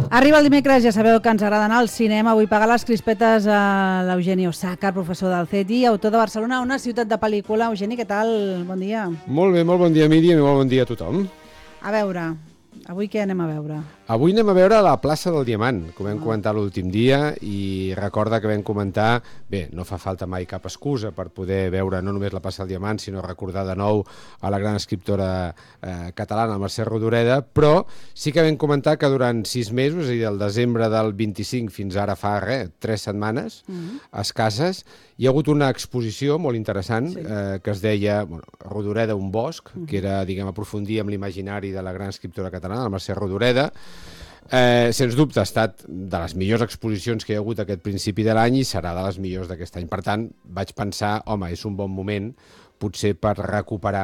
Arriba el dimecres, ja sabeu que ens agrada anar al cinema. Vull pagar les crispetes a l'Eugeni Osàcar, professor del CETI, autor de Barcelona, una ciutat de pel·lícula. Eugeni, què tal? Bon dia. Molt bé, molt bon dia, Míriam, i molt bon dia a tothom. A veure, avui què anem a veure? Avui anem a veure la plaça del Diamant, que ho vam comentar l'últim dia, i recorda que vam comentar, bé, no fa falta mai cap excusa per poder veure no només la plaça del Diamant, sinó recordar de nou a la gran escriptora catalana, Mercè Rodoreda, però sí que vam comentar que durant 6 mesos, és a dir, del desembre del 25 fins ara fa 3 setmanes, escasses, hi ha hagut una exposició molt interessant que es deia Rodoreda, un bosc, que era, diguem, aprofundir amb l'imaginari de la gran escriptora catalana, la Mercè Rodoreda. Sens dubte ha estat de les millors exposicions que hi ha hagut aquest principi de l'any i serà de les millors d'aquest any. Per tant, vaig pensar, home, és un bon moment potser per recuperar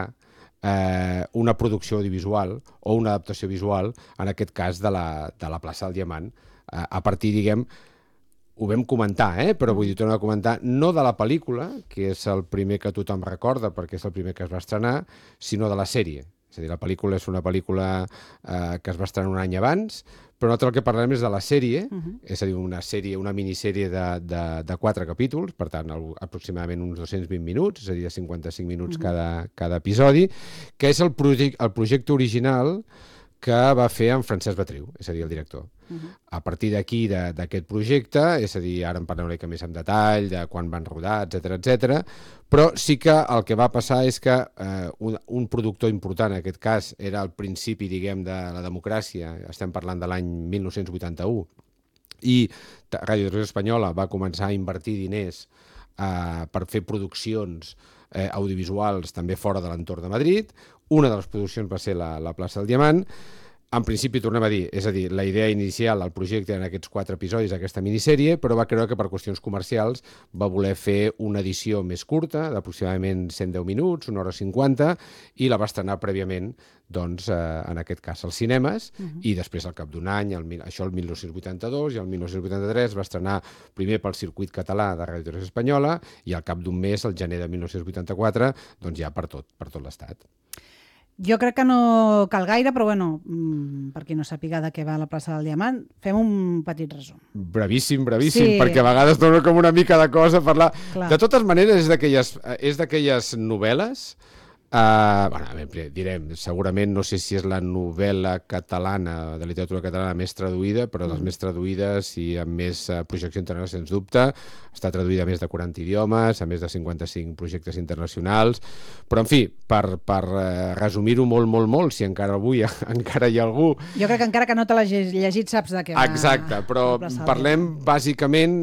una producció audiovisual o una adaptació visual, en aquest cas de la plaça del Diamant, a partir, diguem, ho vam comentar, però vull dir, torno a comentar, no de la pel·lícula, que és el primer que tothom recorda perquè és el primer que es va estrenar, sinó de la sèrie. És a dir, la pel·lícula és una pel·lícula que es va estrenar un any abans, però nosaltres el que parlem és de la sèrie, és a dir, una minissèrie de 4 capítols, per tant, aproximadament uns 220 minuts, és a dir, de 55 minuts cada episodi, que és el projecte original que va fer en Francesc Betriu, és a dir, el director. A partir d'aquí, d'aquest projecte, és a dir, ara en parlem una mica més en detall, de quan van rodar, etc. Però sí que el que va passar és que un productor important, en aquest cas, era el principi, diguem, de la democràcia, estem parlant de l'any 1981, i Ràdio Televisió Espanyola va començar a invertir diners per fer produccions audiovisuals també fora de l'entorn de Madrid. Una de les produccions va ser la plaça del Diamant. En principi, tornem a dir, és a dir, la idea inicial, el projecte en aquests 4 episodis, aquesta minissèrie, però va creure que per qüestions comercials va voler fer una edició més curta, d'aproximadament 110 minuts, 1 hora 50, i la va estrenar prèviament, doncs, en aquest cas, als cinemes, i després, al cap d'un any, això el 1982, i el 1983 va estrenar primer pel circuit català de Ràdio Televisió Espanyola, i al cap d'un mes, el gener de 1984, doncs ja per tot l'Estat. Jo crec que no cal gaire, però bueno, per qui no sàpiga de què va la plaça del Diamant, fem un petit resum. Brevíssim, perquè a vegades dono com una mica de cosa a parlar. Clar. De totes maneres, és d'aquelles novel·les, direm, segurament, no sé si és la novel·la catalana, de literatura catalana més traduïda, però de les més traduïdes i amb més projecció internacional, sens dubte. Està traduïda a més de 40 idiomes, a més de 55 projectes internacionals, però en fi, per resumir-ho molt, si encara avui encara hi ha algú... Jo crec que encara que no te l'has llegit saps de què va. Exacte, però parlem bàsicament,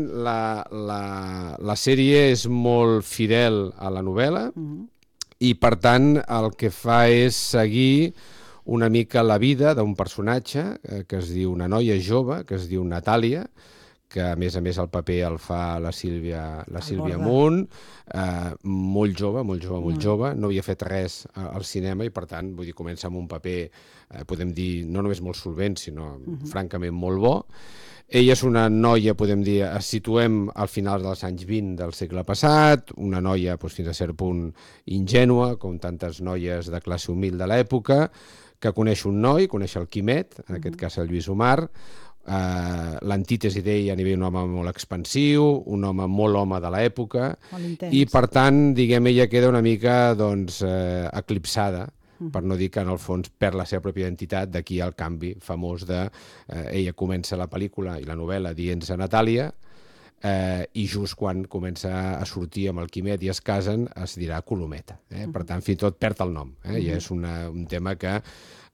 la sèrie és molt fidel a la novel·la, i per tant el que fa és seguir una mica la vida d'un personatge que es diu, una noia jove, que es diu Natàlia, que a més el paper el fa la Sílvia Munt, molt jove, no havia fet res al cinema i per tant, vull dir, comença amb un paper, podem dir, no només molt solvent, sinó francament molt bo. Ella és una noia, podem dir, es situem al final dels anys 20 del segle passat, una noia fins a cert punt ingènua, com tantes noies de classe humil de l'època, que coneix un noi, coneix el Quimet, en aquest cas el Lluís Omar, l'antítesi d'ell a nivell d'un home molt expansiu, un home molt home de l'època, i per tant, diguem, ella queda una mica eclipsada, per no dir que en el fons perd la seva pròpia identitat, d'aquí el canvi famós de ella comença la pel·lícula i la novel·la dient-se Natàlia, i just quan comença a sortir amb el Quimet i es casen es dirà Colometa. Per tant, fins i tot perd el nom. I és un tema que